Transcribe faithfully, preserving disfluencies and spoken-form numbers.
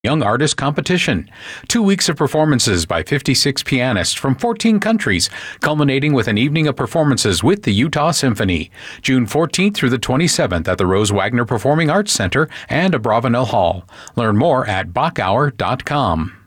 Young Artist Competition. Two weeks of performances by fifty-six pianists from fourteen countries, culminating with an evening of performances with the Utah Symphony. June fourteenth through the twenty-seventh at the Rose Wagner Performing Arts Center and Abravanel Hall. Learn more at bach hour dot com.